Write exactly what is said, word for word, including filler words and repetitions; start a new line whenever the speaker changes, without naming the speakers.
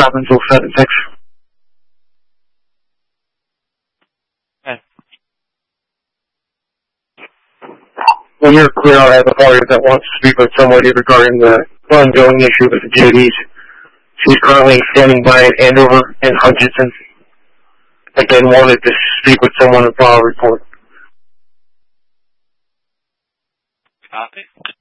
Robbins oh seven six.
Okay.
When you're clear, I have a party that wants to speak with somebody regarding the ongoing issue with the J Ds. She's currently standing by at Andover and Hutchinson. Again, wanted to speak with someone and file a report.
Copy.